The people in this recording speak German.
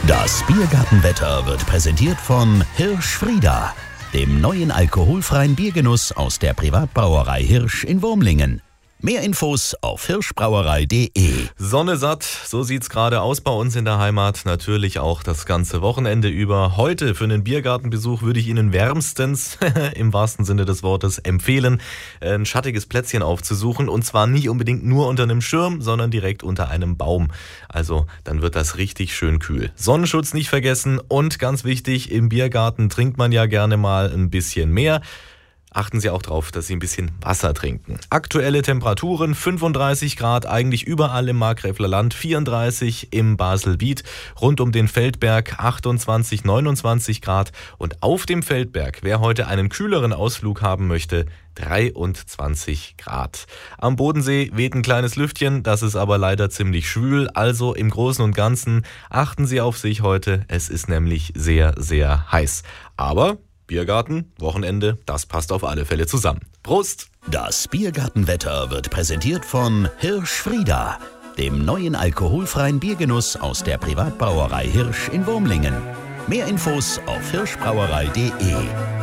Das Biergartenwetter wird präsentiert von Hirsch Frieda, dem neuen alkoholfreien Biergenuss aus der Privatbrauerei Hirsch in Wurmlingen. Mehr Infos auf hirschbrauerei.de. Sonne satt, so sieht's gerade aus bei uns in der Heimat. Natürlich auch das ganze Wochenende über. Heute für einen Biergartenbesuch würde ich Ihnen wärmstens, im wahrsten Sinne des Wortes, empfehlen, ein schattiges Plätzchen aufzusuchen. Und zwar nicht unbedingt nur unter einem Schirm, sondern direkt unter einem Baum. Also dann wird das richtig schön kühl. Sonnenschutz nicht vergessen und ganz wichtig, im Biergarten trinkt man ja gerne mal ein bisschen mehr. Achten Sie auch darauf, dass Sie ein bisschen Wasser trinken. Aktuelle Temperaturen 35 Grad, eigentlich überall im Markgräfler Land, 34 im Baselbiet, rund um den Feldberg 28, 29 Grad und auf dem Feldberg, wer heute einen kühleren Ausflug haben möchte, 23 Grad. Am Bodensee weht ein kleines Lüftchen, das ist aber leider ziemlich schwül, also im Großen und Ganzen achten Sie auf sich heute, es ist nämlich sehr, sehr heiß. Aber Biergarten, Wochenende, das passt auf alle Fälle zusammen. Prost! Das Biergartenwetter wird präsentiert von Hirsch Frieda, dem neuen alkoholfreien Biergenuss aus der Privatbrauerei Hirsch in Wurmlingen. Mehr Infos auf hirschbrauerei.de.